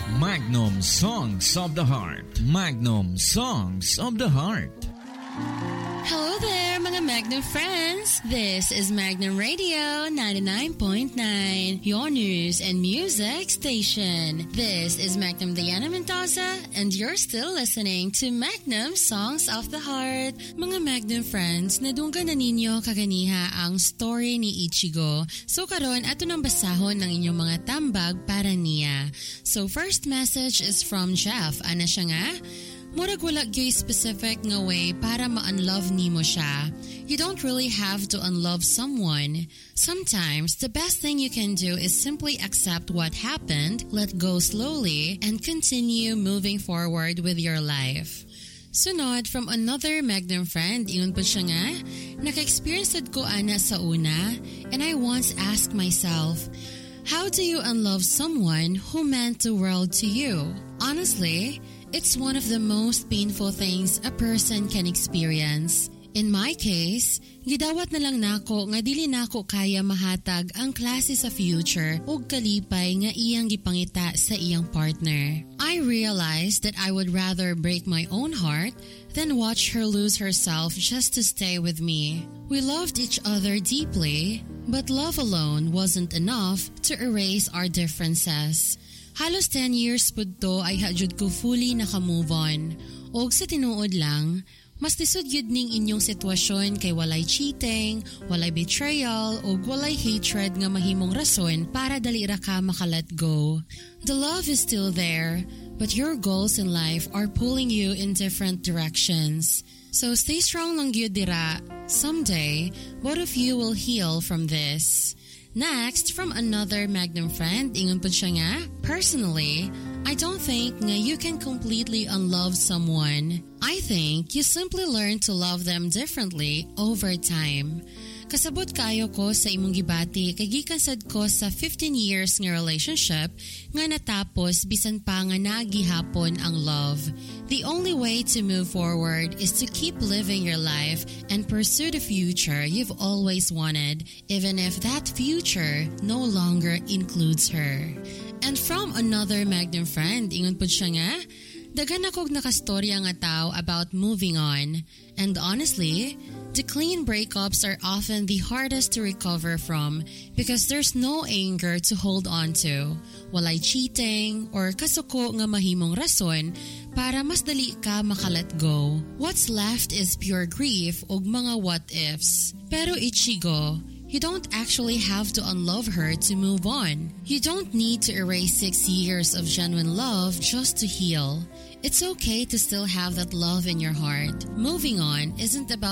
Magnum Songs of the Heart. Magnum Songs of the Heart. Hello there, mga Magnum friends! This is Magnum Radio 99.9, your news and music station. This is Magnum Diana Mendoza, and you're still listening to Magnum Songs of the Heart. Mga Magnum friends, nadungga na ninyo kaganiha ang story ni Ichigo. So karon ato nang basahon ng inyong mga tambag para niya. So first message is from Jeff. Ana siya nga? Murag wala gyud specific nga way para ma-unlove nimo siya. You don't really have to unlove someone. Sometimes, the best thing you can do is simply accept what happened, let go slowly, and continue moving forward with your life. Sunod, from another Magnum friend, ingon po siya nga, naka-experience ko ana sa una, and I once asked myself, how do you unlove someone who meant the world to you? Honestly, it's one of the most painful things a person can experience. In my case, gidawat na lang nako nga dili nako kaya mahatag ang klase sa future ug kalipay nga iyang gipangita sa iyang partner. I realized that I would rather break my own heart than watch her lose herself just to stay with me. We loved each other deeply, but love alone wasn't enough to erase our differences. Halos 10 years pud to ay hadyod ko fully naka-move on. Og sa tinuod lang, mas lisod yun ning inyong sitwasyon kay walay cheating, walay betrayal, o walay hatred nga mahimong rason para dali ra ka makalet go. The love is still there, but your goals in life are pulling you in different directions. So stay strong lang gyud dira. Someday, both of you will heal from this. Next, from another Magnum friend, ingon po siya nga, personally, I don't think nga you can completely unlove someone. I think you simply learn to love them differently over time. Kasabot kaayo ko sa imong gibati kay gikan sad ko sa 15 years nga relationship nga natapos bisan pa nga nagihapon ang love. The only way to move forward is to keep living your life and pursue the future you've always wanted, even if that future no longer includes her. And from another Magnum friend, ingon po siya nga, dagan akog nakastorya nga tao about moving on. And honestly, the clean breakups are often the hardest to recover from because there's no anger to hold on to. Walay cheating or kasuko nga mahimong rason para mas dali ka makalet go. What's left is pure grief ug mga what-ifs. Pero Ichigo, you don't actually have to unlove her to move on. You don't need to erase 6 years of genuine love just to heal. It's okay to still have that love in your heart. Moving on isn't about